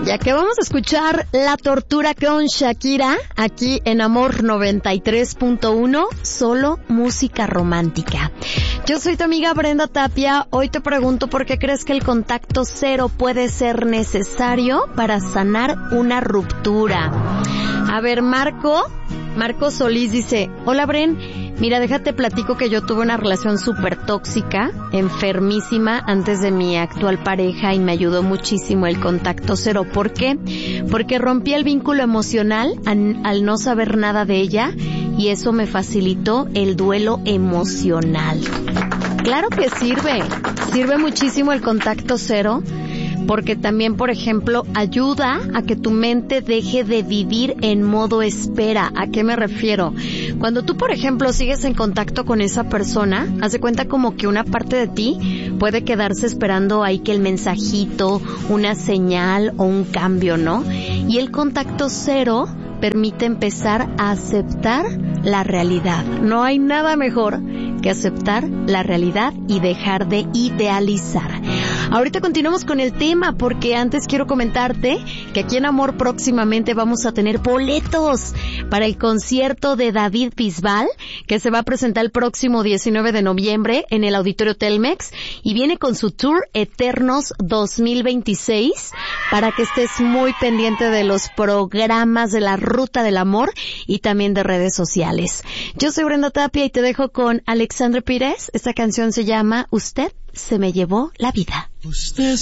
Ya que vamos a escuchar La Tortura con Shakira aquí en Amor 93.1, solo música romántica. Yo soy tu amiga Brenda Tapia. Hoy te pregunto por qué crees que el contacto cero puede ser necesario para sanar una ruptura. A ver, Marco Solís dice: hola Bren, mira, déjate platico que yo tuve una relación súper tóxica, enfermísima antes de mi actual pareja y me ayudó muchísimo el contacto cero. ¿Por qué? Porque rompí el vínculo emocional al no saber nada de ella y eso me facilitó el duelo emocional. Claro que sirve muchísimo el contacto cero. Porque también, por ejemplo, ayuda a que tu mente deje de vivir en modo espera. ¿A qué me refiero? Cuando tú, por ejemplo, sigues en contacto con esa persona, haz de cuenta como que una parte de ti puede quedarse esperando ahí que el mensajito, una señal o un cambio, ¿no? Y el contacto cero permite empezar a aceptar la realidad. No hay nada mejor que aceptar la realidad y dejar de idealizar. Ahorita continuamos con el tema porque antes quiero comentarte que aquí en Amor próximamente vamos a tener boletos para el concierto de David Bisbal que se va a presentar el próximo 19 de noviembre en el Auditorio Telmex y viene con su Tour Eternos 2026 para que estés muy pendiente de los programas de la Ruta del Amor y también de redes sociales. Yo soy Brenda Tapia y te dejo con Alexandre Pires. Esta canción se llama Usted se me llevó la vida. Usted